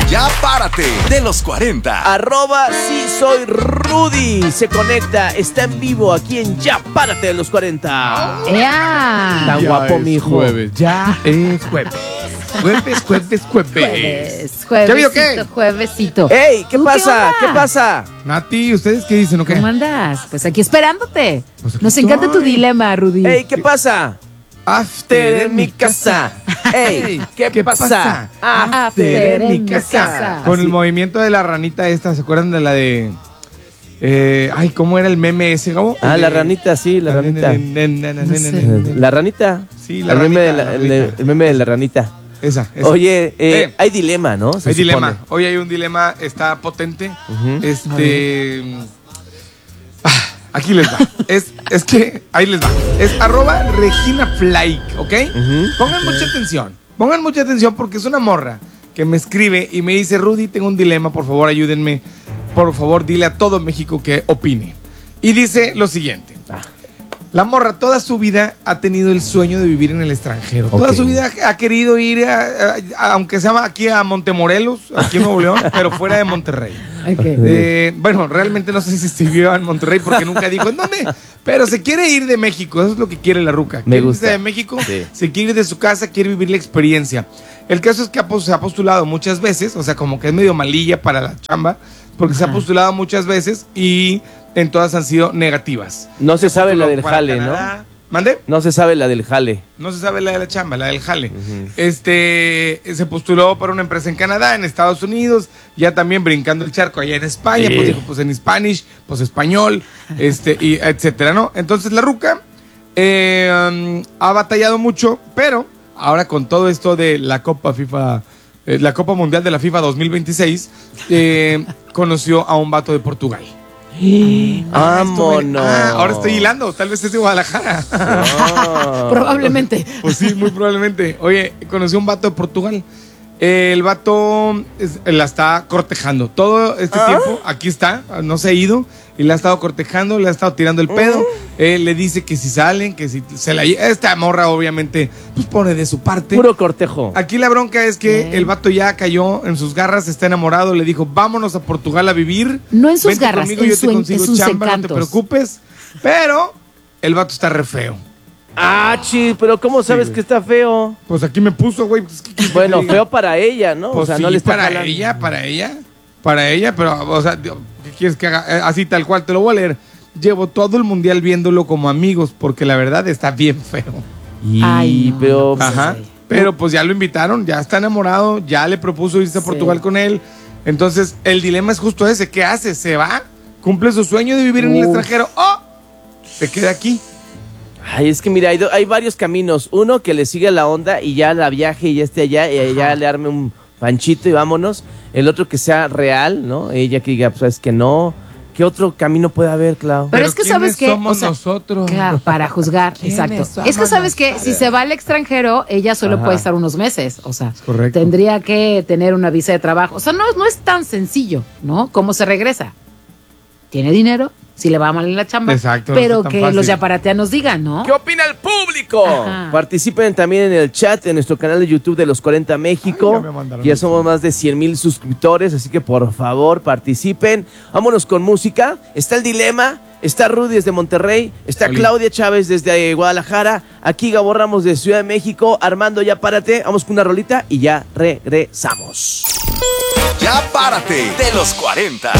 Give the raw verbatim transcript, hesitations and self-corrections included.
Ya párate de los cuarenta. Arroba sí soy Rudy. Se conecta, está en vivo aquí en Ya párate de los cuarenta. ¡Ea! Tan Ya guapo, es mijo. jueves. Ya es jueves. Jueves, jueves, jueves. Jueves, ¿Ya vio juevesito, qué? juevesito. ¡Ey! ¿Qué ¿Tú qué pasa? onda? ¿Qué pasa? Nati, ¿ustedes qué dicen o qué? ¿Cómo andas? Pues aquí esperándote. Pues aquí Nos encanta tu estoy. dilema, Rudy. ¡Ey! ¿Qué pasa? After en mi casa. ¡Ey! ¿Qué, pasa? After en mi casa. Con el Así. movimiento de la ranita esta, ¿se acuerdan de la de... Eh, ay, ¿cómo era el meme ese, Gabo? Ah, El la de- ranita, sí, la ranita. La La ranita. Sí, la el, meme de ranita, la, la el, ranita. el meme de la ranita. Esa, esa. Oye, eh, Eh. hay dilema, ¿no? Se Hay supone. dilema. Hoy hay un dilema, está potente. Ujú. Este. ah, Aquí les va. Es, es que, ahí les va. Es arroba Regina Flake, ¿ok? Ujú. Pongan mucha atención. Pongan mucha atención porque es una morra que me escribe y me dice, Rudy, tengo un dilema, por favor, ayúdenme. Por favor, dile a todo México que opine. Y dice lo siguiente. Ah. La morra toda su vida ha tenido el sueño de vivir en el extranjero. Toda Ok. su vida ha querido ir, a- a- a- aunque sea aquí a Montemorelos, aquí en Nuevo León, pero fuera de Monterrey. Ok. Eh, bueno, realmente no sé si se vivió en Monterrey porque nunca dijo en dónde, pero se quiere ir de México, eso es lo que quiere la ruca. Me Quiere gusta. irse de México, Sí. se quiere ir de su casa, quiere vivir la experiencia. El caso es que ha pos- se ha postulado muchas veces, o sea, como que es medio malilla para la chamba, porque se ha Ajá. postulado muchas veces y en todas han sido negativas. No se sabe la Postuló del para jale, Canadá. ¿no? ¿Mande? No se sabe la del jale. No se sabe la de la chamba, la del jale. Ujú. Este se postuló para una empresa en Canadá, en Estados Unidos, ya también brincando el charco allá en España, Sí. pues dijo, pues en Spanish, pues español, este, y etcétera, ¿no? Entonces la ruca eh, um, ha batallado mucho, pero ahora con todo esto de la Copa FIFA, eh, la Copa Mundial de la FIFA dos mil veintiséis, eh, conoció a un vato de Portugal. Ah, esto me- ¡Vámonos! ah, ahora estoy hilando, tal vez es de Guadalajara. No. Probablemente. Pues sí, muy probablemente. Oye, conocí a un vato de Portugal. El vato es- la está cortejando. Todo este ¿Ah? tiempo, aquí está, no se ha ido. Y la ha estado cortejando, le ha estado tirando el pedo. Él le dice que si salen, que si se la lle- esta morra, obviamente, pues pone de su parte. Puro cortejo. Aquí la bronca es que Bien. el vato ya cayó en sus garras, está enamorado, le dijo, vámonos a Portugal a vivir. No en sus Vente garras, conmigo, en yo su- te en consigo sus chamba, no te encantos. preocupes. Pero el vato está re feo. Ah, chi, pero ¿cómo sabes güey. que está feo? Pues aquí me puso, güey. Pues, ¿qué quieres que Bueno, te diga? feo para ella, ¿no? Pues o sea, sí, no le está para jalando. ella, para ella, para ella, pero, o sea, ¿qué quieres que haga? Eh, Así tal cual, te lo voy a leer. Llevo todo el mundial viéndolo como amigos, porque la verdad está bien feo. Y, Ay, no, pero, no, Ajá. sí. Pero pues ya lo invitaron, ya está enamorado, ya le propuso irse a Sí. Portugal con él. Entonces, el dilema es justo ese. ¿Qué hace? ¿Se va? ¿Cumple su sueño de vivir en el Uf. extranjero? ¡Oh! Se queda aquí. Ay, es que mira, hay, do- hay varios caminos. Uno, que le siga la onda y ya la viaje y ya esté allá y ya le arme un panchito y vámonos. El otro, que sea real, ¿no? Ella que diga, pues es que no. ¿Qué otro camino puede haber, Clau? Pero es que sabes ¿quiénes que, somos o sea, nosotros? Claro, para juzgar, ¿Quiénes exacto. somos Es que sabes que nosotros? si se va al extranjero, ella solo Ajá. puede estar unos meses. O sea, correcto. tendría que tener una visa de trabajo. O sea, no, no es tan sencillo, ¿no? ¿Cómo se regresa? Tiene dinero, si le va mal en la chamba. Exacto, no Pero está tan que fácil. los yaparateanos digan, ¿no? ¿Qué opina el público? Ajá. Participen también en el chat en nuestro canal de YouTube de Los cuarenta México. Ay, ya me mandaron ya el somos más de cien mil suscriptores, así que por favor participen. Vámonos con música. Está el dilema. Está Rudy desde Monterrey. Está Oli. Claudia Chávez desde eh, Guadalajara. Aquí Gabo Ramos de Ciudad de México. Armando, ya párate. Vamos con una rolita y ya regresamos. Ya párate de los cuarenta.